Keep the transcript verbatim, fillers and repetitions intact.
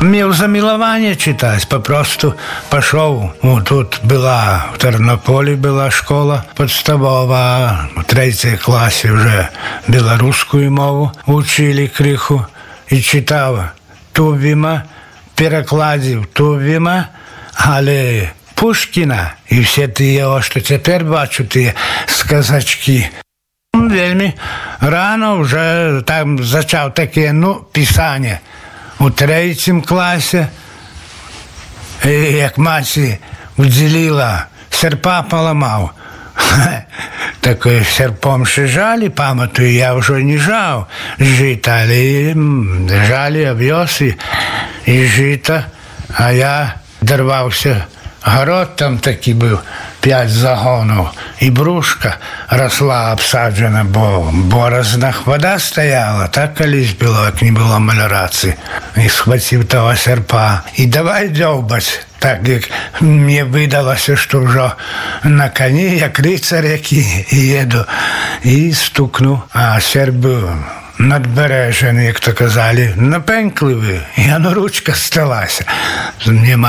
Меў замілаванне чытаць, папросту пашоў. Тут была, в Тэрнополі была школа падставова, у трэцяй класе уже беларускую мову вучылі крыху і чытала Тувіма, перакладзіў Тувіма, але Пушкіна і все тыя, што цяпер бачу, тыя сказачкі. Вельмі рано вже там зачаў таке, ну, пісанне. У трэцім класе, як маці удзеліла, серпа паламаў. Такое серпом шыжалі, памятаю, я ўжо не жаў жыта, але жалі авёс і жыта, а я дарваўся. Гарод там такі быў, пяць загонаў, і брушка расла абсаджана, бо боразнах вода стаяла, так калісь было, як не было малярацыі. І схваціў того серпа, і давай дзёўбаць, так як мне выдалася, што ўжо на кані, як рыцар які, еду, і стукнуў, а серп быў надбережаны, як то казалі, напенькливий, і ручка сталася.